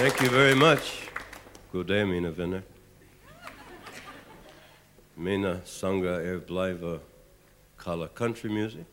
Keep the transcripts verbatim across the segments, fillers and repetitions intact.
Thank you very much. God dag, mina vänner. Mina sånger är blivit kalla country music.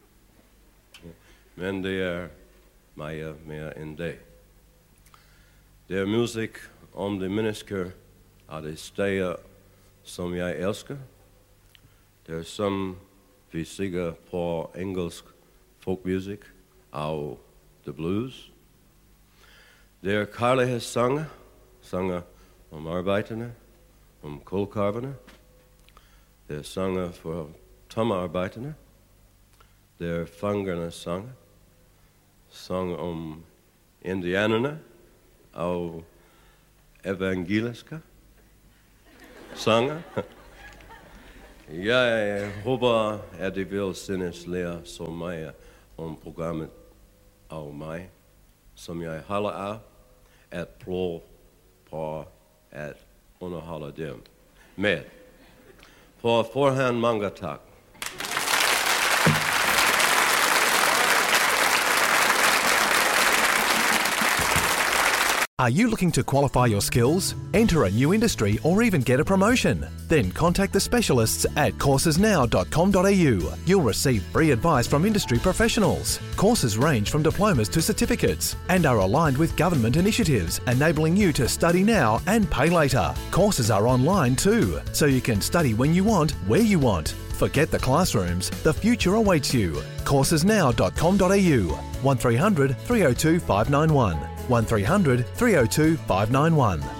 Men det är mer, mer än det. Det är musik om de människor av de städer som jag älskar. Det är som vi säger på engelsk folkmusik och the blues. Det är kärlekssånger, sånger om arbetarna, om kolkarvarna. Det är sånger för tommarbetarna. Det är fångarnas sånger, sång om indianerna och evangeliska sånger. Jag hoppas att de vill synas lära så mycket om programmet av mig som jag håller av att prova på att underhålla dem med. På förhand många tack. Are you looking to qualify your skills, enter a new industry or even get a promotion? Then contact the specialists at courses now dot com dot a u. You'll receive free advice from industry professionals. Courses range from diplomas to certificates and are aligned with government initiatives, enabling you to study now and pay later. Courses are online too, so you can study when you want, where you want. Forget the classrooms, the future awaits you. courses now dot com dot a u. one three hundred three oh two five nine one. one three hundred three oh two five nine one.